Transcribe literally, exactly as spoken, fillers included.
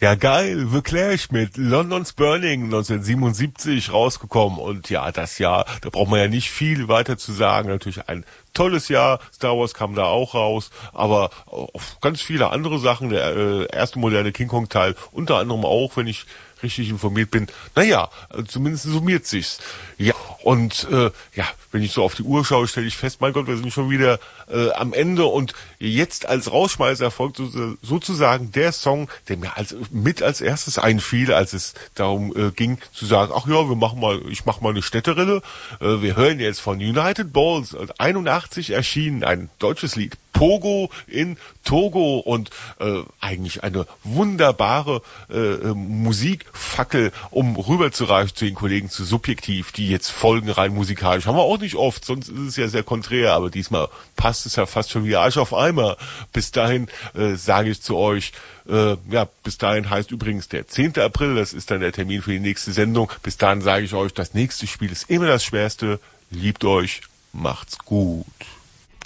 Ja, geil, The Clash mit London's Burning neunzehnhundertsiebenundsiebzig rausgekommen. Und ja, das Jahr, da braucht man ja nicht viel weiter zu sagen. Natürlich ein tolles Jahr, Star Wars kam da auch raus, aber auch ganz viele andere Sachen. Der äh, erste moderne King Kong Teil unter anderem auch, wenn ich richtig informiert bin. Naja, zumindest summiert sich's. Ja, und äh, ja, wenn ich so auf die Uhr schaue, stelle ich fest, mein Gott, wir sind schon wieder äh, am Ende. Und jetzt als Rausschmeißer folgt so, sozusagen der Song, der mir als mit als erstes einfiel, als es darum äh, ging zu sagen, ach ja, wir machen mal, ich mache mal eine Städterille. Äh, wir hören jetzt von United Balls, einundachtzig erschienen, ein deutsches Lied. Pogo in Togo und äh, eigentlich eine wunderbare äh, Musikfackel, um rüberzureichen zu den Kollegen zu Subjektiv, die jetzt folgen rein musikalisch. Haben wir auch nicht oft, sonst ist es ja sehr konträr, aber diesmal passt es ja fast schon wie Arsch auf Eimer. Bis dahin äh, sage ich zu euch, äh, ja, bis dahin heißt übrigens der zehnte April, das ist dann der Termin für die nächste Sendung. Bis dahin sage ich euch, das nächste Spiel ist immer das Schwerste. Liebt euch, macht's gut.